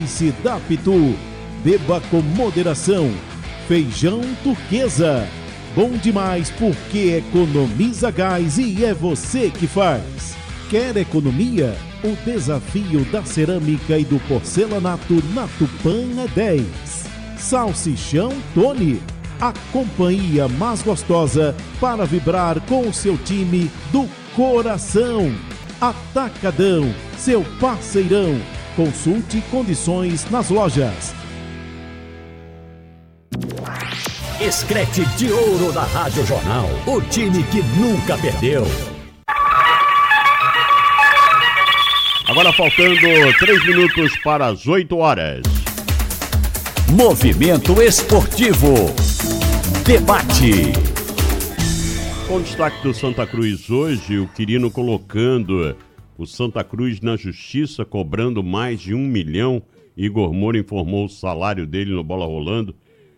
da Pitu. Beba com moderação. Feijão turquesa. Bom demais porque economiza gás e é você que faz. Quer economia? O desafio da cerâmica e do porcelanato na Tupã é 10. Salsichão Tony. A companhia mais gostosa para vibrar com o seu time do coração. Atacadão, seu parceirão. Consulte condições nas lojas. Escrete de ouro da Rádio Jornal. O time que nunca perdeu. Agora faltando 3 minutos para as 8 horas. Movimento Esportivo. Debate. Com destaque do Santa Cruz hoje, o Quirino colocando o Santa Cruz na justiça, cobrando mais de 1 milhão. Igor Moura informou o salário dele no Bola Rolando,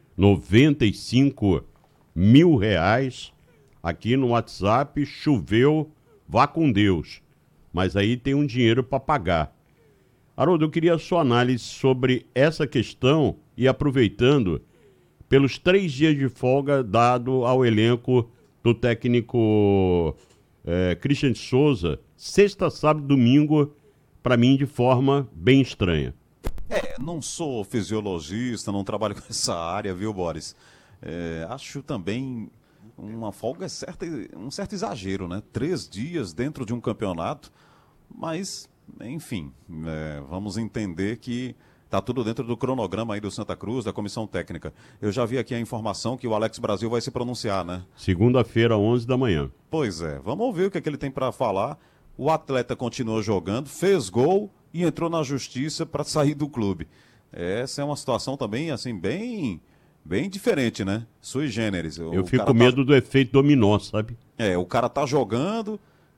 R$95 mil. Aqui no WhatsApp, choveu, vá com Deus. Mas aí tem um dinheiro para pagar. Haroldo, eu queria a sua análise sobre essa questão e aproveitando pelos 3 dias de folga dado ao elenco do técnico Christian Souza, sexta, sábado e domingo, para mim de forma bem estranha. Não sou fisiologista, não trabalho com essa área, viu, Boris? Acho também uma folga um certo exagero, né? 3 dias dentro de um campeonato, mas, enfim, vamos entender que está tudo dentro do cronograma aí do Santa Cruz, da comissão técnica. Eu já vi aqui a informação que o Alex Brasil vai se pronunciar, né? Segunda-feira, 11 da manhã. Pois é, vamos ouvir o que ele tem para falar. O atleta continuou jogando, fez gol e entrou na justiça para sair do clube. Essa é uma situação também, assim, bem diferente, né? Sui generis. Eu fico com medo do efeito dominó, sabe? O cara tá jogando,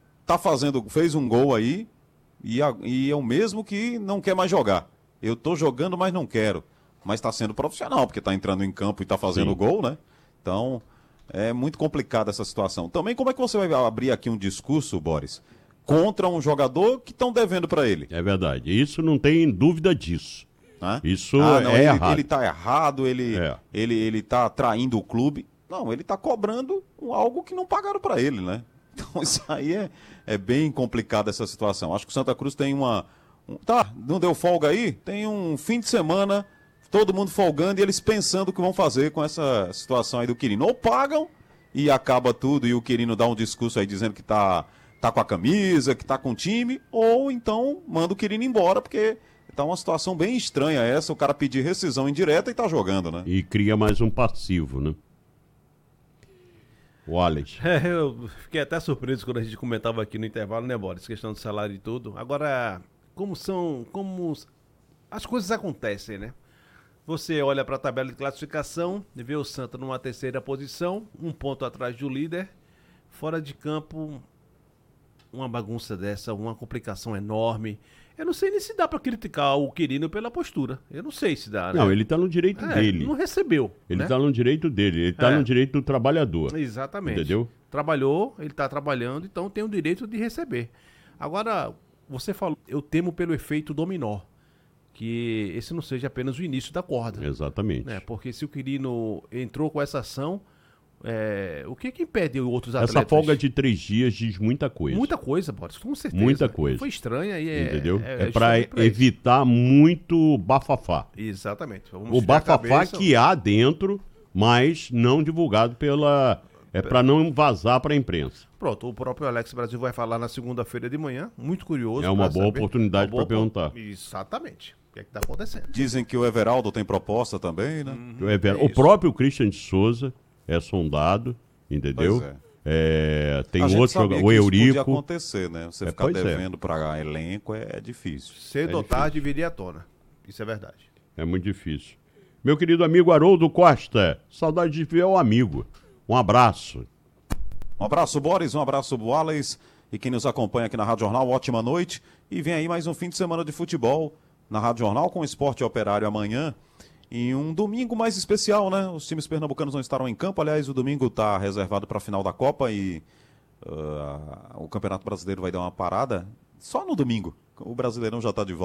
fez um gol aí e é o mesmo que não quer mais jogar. Eu tô jogando, mas não quero. Mas tá sendo profissional, porque tá entrando em campo e tá fazendo gol, né? Então, é muito complicada essa situação. Também, como é que você vai abrir aqui um discurso, Boris, contra um jogador que estão devendo para ele? É verdade. Isso não tem dúvida disso. Isso errado. Ele tá errado, ele tá traindo o clube. Não, ele tá cobrando algo que não pagaram para ele, né? Então isso aí é bem complicado essa situação. Acho que o Santa Cruz tem não deu folga aí? Tem um fim de semana, todo mundo folgando e eles pensando o que vão fazer com essa situação aí do Quirino. Ou pagam e acaba tudo e o Quirino dá um discurso aí dizendo que tá com a camisa, que tá com o time, ou então manda o Quirino embora, porque tá uma situação bem estranha essa, o cara pedir rescisão indireta e tá jogando, né? E cria mais um passivo, né? O Alex. Eu fiquei até surpreso quando a gente comentava aqui no intervalo, né, Boris? Questão do salário e tudo. Agora, como as coisas acontecem, né? Você olha para a tabela de classificação, vê o Santa numa 3ª posição, 1 ponto atrás do líder, fora de campo, uma bagunça dessa, uma complicação enorme. Eu não sei nem se dá pra criticar o Quirino pela postura. Eu não sei se dá, né? Não, ele tá no direito dele. Não recebeu. Ele tá no direito dele. Ele tá no direito do trabalhador. Exatamente. Entendeu? Trabalhou, ele tá trabalhando, então tem o direito de receber. Agora, você falou, eu temo pelo efeito dominó. Que esse não seja apenas o início da corda. Exatamente. Porque se o Quirino entrou com essa ação, o que impede outros atletas? Essa folga de 3 dias diz muita coisa. Muita coisa, Boris, com certeza. Muita coisa. Foi estranha e entendeu? É pra evitar muito bafafá. Exatamente. O bafafá que há dentro, mas não divulgado para não vazar para a imprensa. Pronto, o próprio Alex Brasil vai falar na segunda-feira de manhã, muito curioso. É uma boa oportunidade para perguntar. Exatamente. O que está acontecendo? Dizem que o Everaldo tem proposta também, né? O próprio Christian Souza é sondado, entendeu? Pois tem outro jogador, o Eurico. Isso podia acontecer, né? Você ficar devendo para elenco é difícil. Cedo ou tarde viria à tona. Isso é verdade. É muito difícil. Meu querido amigo Haroldo Costa, saudade de ver o amigo. Um abraço. Um abraço, Boris, um abraço, Wallace, e quem nos acompanha aqui na Rádio Jornal, ótima noite. E vem aí mais um fim de semana de futebol na Rádio Jornal com o Esporte Operário amanhã. E um domingo mais especial, né? Os times pernambucanos não estarão em campo. Aliás, o domingo está reservado para a final da Copa e o Campeonato Brasileiro vai dar uma parada só no domingo. O Brasileirão já está de volta.